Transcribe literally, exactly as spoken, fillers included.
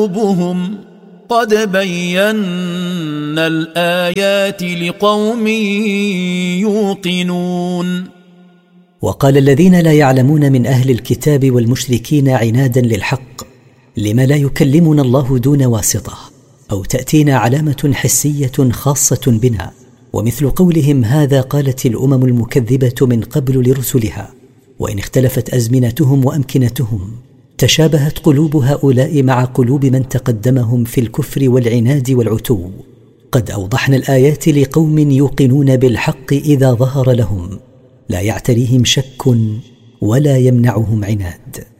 قلوبهم قد بينا الآيات لقوم يوقنون. وقال الذين لا يعلمون من أهل الكتاب والمشركين عنادا للحق: لما لا يكلمنا الله دون واسطة، أو تأتينا علامة حسية خاصة بنا؟ ومثل قولهم هذا قالت الأمم المكذبة من قبل لرسلها. وإن اختلفت أزمنتهم وأمكنتهم تشابهت قلوب هؤلاء مع قلوب من تقدمهم في الكفر والعناد والعتو. قد أوضحنا الآيات لقوم يوقنون بالحق إذا ظهر لهم، لا يعتريهم شك ولا يمنعهم عناد.